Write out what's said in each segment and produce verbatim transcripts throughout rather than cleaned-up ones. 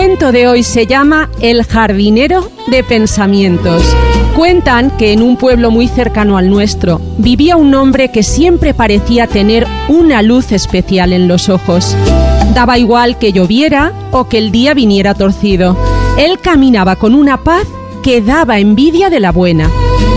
cuento de hoy se llama El jardinero de pensamientos. Cuentan que en un pueblo muy cercano al nuestro vivía un hombre que siempre parecía tener una luz especial en los ojos. Daba igual que lloviera o que el día viniera torcido. Él caminaba con una paz que daba envidia de la buena.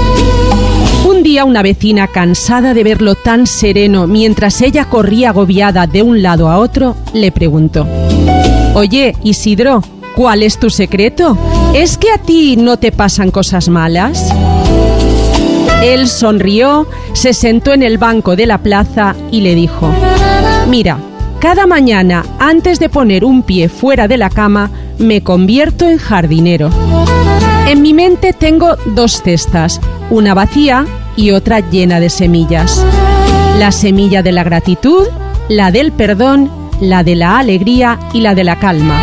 Un día una vecina, cansada de verlo tan sereno mientras ella corría agobiada de un lado a otro, le preguntó: «Oye, Isidro, ¿cuál es tu secreto? ¿Es que a ti no te pasan cosas malas?». Él sonrió, se sentó en el banco de la plaza y le dijo: «Mira, cada mañana, antes de poner un pie fuera de la cama, me convierto en jardinero. En mi mente tengo dos cestas, una vacía y otra llena de semillas. La semilla de la gratitud, la del perdón, la de la alegría y la de la calma».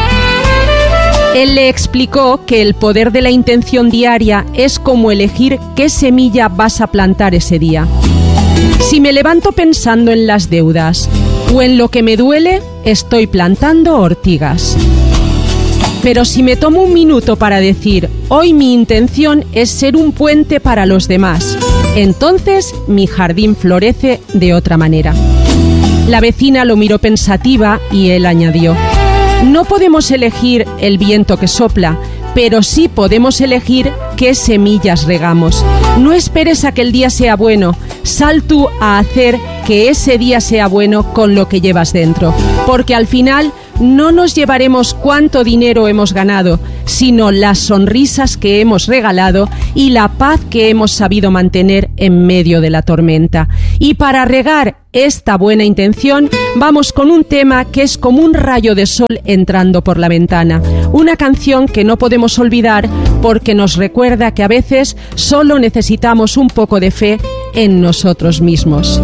Él le explicó que el poder de la intención diaria es como elegir qué semilla vas a plantar ese día. Si me levanto pensando en las deudas o en lo que me duele, estoy plantando ortigas. Pero si me tomo un minuto para decir: hoy mi intención es ser un puente para los demás, entonces mi jardín florece de otra manera. La vecina lo miró pensativa y él añadió: no podemos elegir el viento que sopla, pero sí podemos elegir qué semillas regamos. No esperes a que el día sea bueno, sal tú a hacer que ese día sea bueno con lo que llevas dentro, porque al final no nos llevaremos cuánto dinero hemos ganado, sino las sonrisas que hemos regalado y la paz que hemos sabido mantener en medio de la tormenta. Y para regar esta buena intención, vamos con un tema que es como un rayo de sol entrando por la ventana. Una canción que no podemos olvidar porque nos recuerda que a veces solo necesitamos un poco de fe en nosotros mismos.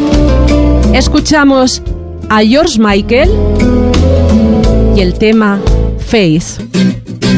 Escuchamos a George Michael y el tema Faith.